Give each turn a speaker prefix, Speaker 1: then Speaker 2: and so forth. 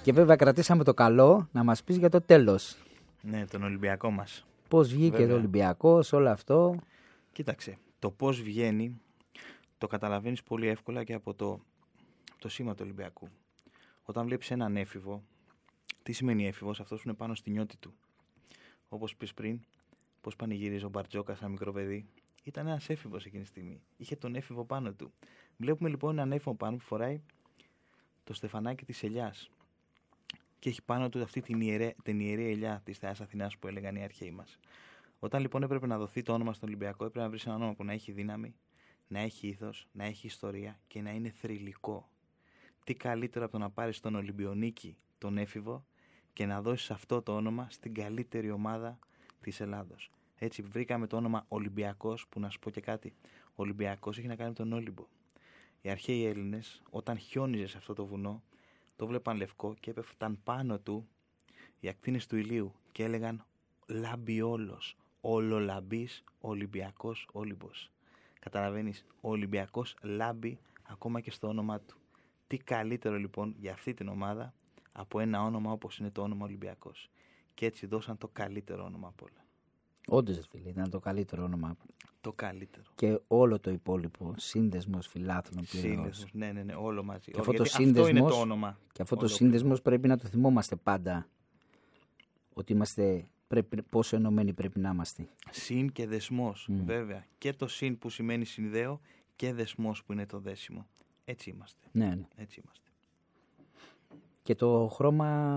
Speaker 1: Και βέβαια κρατήσαμε το καλό να μας πεις για το τέλος.
Speaker 2: Ναι, τον Ολυμπιακό μας.
Speaker 1: Πώς βγήκε το Ολυμπιακός, όλο αυτό.
Speaker 2: Κοίταξε, το πώς βγαίνει το καταλαβαίνεις πολύ εύκολα και από το σήμα του Ολυμπιακού. Όταν βλέπεις έναν έφηβο, τι σημαίνει έφηβος? Αυτός που είναι πάνω στη νιώτη του. Όπως πεις πριν, πώς πανηγύριζε ο Μπαρτζόκας, ένα μικρό παιδί. Ήταν ένας έφηβος εκείνη τη στιγμή. Είχε τον έφηβο πάνω του. Βλέπουμε λοιπόν έναν έφηβο πάνω που φοράει το στεφανάκι της ελιάς. Και έχει πάνω του αυτή την ιερή ελιά της Θεάς Αθηνάς που έλεγαν οι αρχαίοι μας. Όταν λοιπόν έπρεπε να δοθεί το όνομα στον Ολυμπιακό, έπρεπε να βρει ένα όνομα που να έχει δύναμη, να έχει ήθος, να έχει ιστορία και να είναι θρυλικό. Τι καλύτερο από το να πάρεις τον Ολυμπιονίκη, τον έφηβο, και να δώσεις αυτό το όνομα στην καλύτερη ομάδα της Ελλάδος. Έτσι βρήκαμε το όνομα Ολυμπιακός, που να σου πω και κάτι. Ο Ολυμπιακός έχει να κάνει με τον Όλυμπο. Οι αρχαίοι Έλληνες, όταν χιόνιζε σε αυτό το βουνό, το βλέπαν λευκό και έπεφταν πάνω του οι ακτίνες του ηλίου και έλεγαν «Λάμπει όλος, ολολαμπής, Ολυμπιακός Όλυμπος». Καταλαβαίνεις, ο Ολυμπιακός λάμπει ακόμα και στο όνομά του. Τι καλύτερο λοιπόν για αυτή την ομάδα από ένα όνομα όπως είναι το όνομα Ολυμπιακός. Και έτσι δώσαν το καλύτερο όνομα από όλα.
Speaker 1: Όντως, φίλε, ήταν το καλύτερο όνομα.
Speaker 2: Το καλύτερο.
Speaker 1: Και όλο το υπόλοιπο, σύνδεσμος φιλάθλων πυραιός.
Speaker 2: Ναι, όλο μαζί.
Speaker 1: Και
Speaker 2: αυτό είναι το όνομα.
Speaker 1: Και αυτό το σύνδεσμος πρέπει να το θυμόμαστε πάντα. Ότι πόσο ενωμένοι πρέπει να είμαστε.
Speaker 2: Συν και δεσμός, βέβαια. Και το συν που σημαίνει συνδέω και δεσμός που είναι το δέσιμο. Έτσι είμαστε.
Speaker 1: Ναι.
Speaker 2: Έτσι είμαστε.
Speaker 1: Και το χρώμα